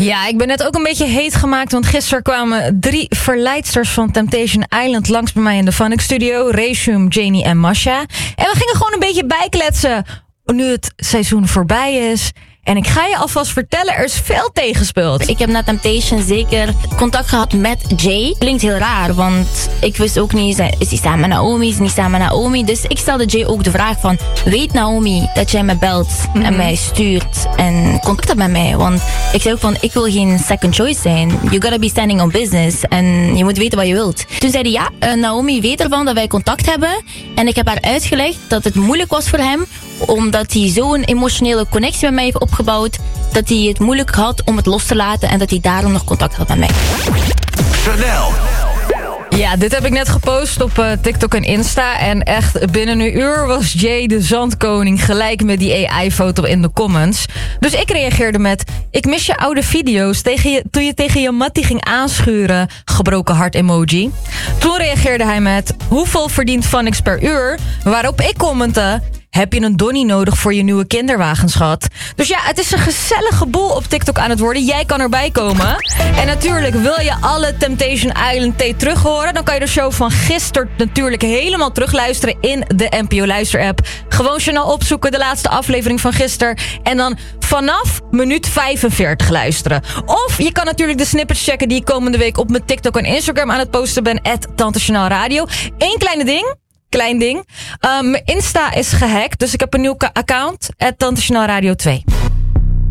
Ja, ik ben net ook een beetje heet gemaakt, want gisteren kwamen 3 verleidsters van Temptation Island langs bij mij in de Funnick Studio. Reshum, Janie en Masha. En we gingen gewoon een beetje bijkletsen nu het seizoen voorbij is. En ik ga je alvast vertellen, er is veel tegenspeeld. Ik heb na Temptation zeker contact gehad met Jay. Klinkt heel raar, want ik wist ook niet, is hij samen met Naomi, is hij niet samen met Naomi? Dus ik stelde Jay ook de vraag van, weet Naomi dat jij me belt en mij stuurt en contact hebt met mij? Want ik zei ook van, ik wil geen second choice zijn. You gotta be standing on business en je moet weten wat je wilt. Toen zei hij, ja, Naomi weet ervan dat wij contact hebben. En ik heb haar uitgelegd dat het moeilijk was voor hem, omdat hij zo'n emotionele connectie met mij heeft opgebouwd, dat hij het moeilijk had om het los te laten en dat hij daarom nog contact had met mij. Chanel. Ja, dit heb ik net gepost op TikTok en Insta. En echt binnen een uur was Jay de zandkoning gelijk met die AI-foto in de comments. Dus ik reageerde met, ik mis je oude video's toen je tegen je mattie ging aanschuren. Gebroken hart emoji. Toen reageerde hij met, hoeveel verdient Funnick per uur? Waarop ik commentte, heb je een donnie nodig voor je nieuwe kinderwagenschat? Dus ja, het is een gezellige boel op TikTok aan het worden. Jij kan erbij komen. En natuurlijk, wil je alle Temptation Island thee terug horen? Dan kan je de show van gisteren natuurlijk helemaal terugluisteren in de NPO Luister-app. Gewoon Chanel opzoeken, de laatste aflevering van gisteren. En dan vanaf minuut 45 luisteren. Of je kan natuurlijk de snippets checken die ik komende week op mijn TikTok en Instagram aan het posten ben. @TanteChanelRadio. Eén klein ding. Mijn Insta is gehackt, dus ik heb een nieuw account. @TanteChanelRadio 2.